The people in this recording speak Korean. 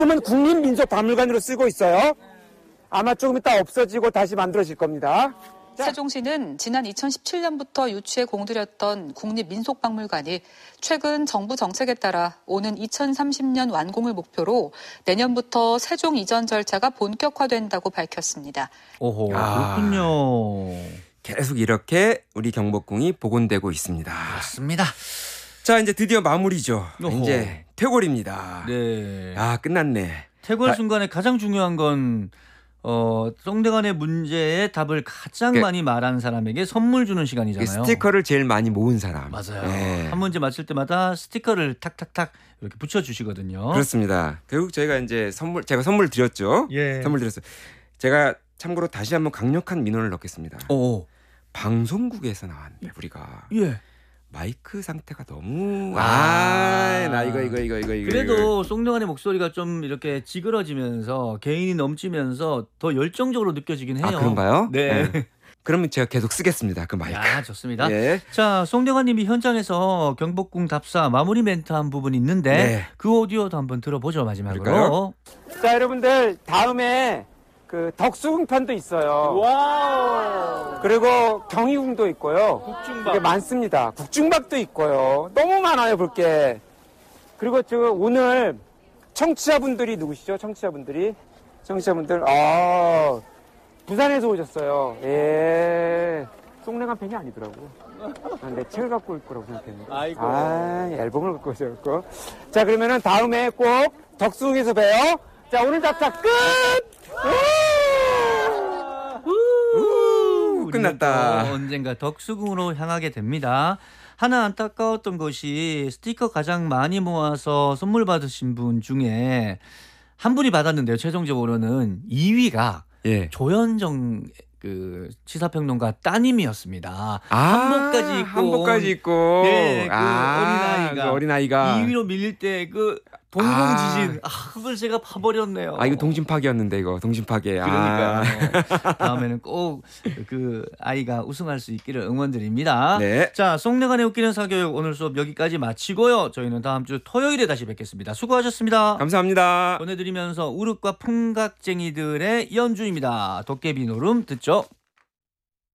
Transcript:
그러면 국립민속박물관으로 쓰고 있어요. 아마 조금 이따 없어지고 다시 만들어질 겁니다. 세종시는 지난 2017년부터 유치에 공들였던 국립민속박물관이 최근 정부 정책에 따라 오는 2030년 완공을 목표로 내년부터 세종 이전 절차가 본격화된다고 밝혔습니다. 오호, 그렇군요. 계속 이렇게 우리 경복궁이 복원되고 있습니다. 맞습니다. 자, 이제 드디어 마무리죠. 오호. 이제 퇴골입니다. 네. 아, 끝났네. 퇴골 순간에 가장 중요한 건 송대관의 문제의 답을 가장 많이 말한 사람에게 선물 주는 시간이잖아요. 스티커를 제일 많이 모은 사람. 맞아요. 네. 한 문제 맞힐 때마다 스티커를 탁탁탁 이렇게 붙여주시거든요. 그렇습니다. 결국 저희가 이제 제가 선물 드렸죠. 예. 선물 드렸어요. 제가 참고로 다시 한번 강력한 민원을 넣겠습니다. 오. 방송국에서 나왔는데 우리가 예. 마이크 상태가 너무 나 이거 그래도 송대관의 목소리가 좀 이렇게 지그러지면서 개인이 넘치면서 더 열정적으로 느껴지긴 해요. 아, 그런가요? 네. 그러면 제가 계속 쓰겠습니다. 그 마이크. 야, 좋습니다. 예. 자, 송대관님이 현장에서 경복궁 답사 마무리 멘트 한 부분 있는데 네. 그 오디오도 한번 들어보죠, 마지막으로. 그럴까요? 자, 여러분들 다음에 그 덕수궁 편도 있어요. 와우. 그리고 경희궁도 있고요. 국중밥. 이게 많습니다. 국중밥도 있고요. 너무 많아요, 볼 게. 그리고 저 오늘 청취자분들이 누구시죠? 청취자분들. 부산에서 오셨어요. 예. 송내관 팬이 아니더라고. 내 책을 갖고 올 거라고 생각했는데. 아이고. 앨범을 갖고 오셨고. 자, 그러면은 다음에 꼭 덕수궁에서 봬요. 자, 오늘 답사 끝! 끝났다. 또 언젠가 덕수궁으로 향하게 됩니다. 하나 안타까웠던 것이 스티커 가장 많이 모아서 선물 받으신 분 중에 한 분이 받았는데요. 최종적으로는 2위가 예. 조현정 그 시사평론가 따님이었습니다. 한복까지 입고. 네, 그 어린아이가 그 어린아이가 2위로 밀릴 때 그 동공지진 그걸 제가 파버렸네요. 이거 동심파괴였는데 이거 동심파괴. 그러니까요. 다음에는 꼭 그 아이가 우승할 수 있기를 응원드립니다. 네. 자, 송내관의 웃기는 사교육 오늘 수업 여기까지 마치고요. 저희는 다음 주 토요일에 다시 뵙겠습니다. 수고하셨습니다. 감사합니다. 보내드리면서 우륵과 풍각쟁이들의 연주입니다. 도깨비 노름 듣죠.